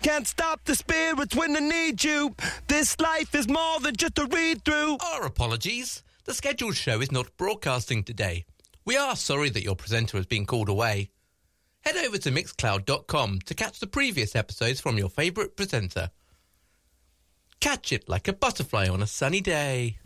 Can't stop the spirits when they need you. This life is more than just a read-through. Our apologies. The scheduled show is not broadcasting today. We are sorry that your presenter has been called away. Head over to mixcloud.com to catch the previous episodes from your favourite presenter. Catch it like a butterfly on a sunny day.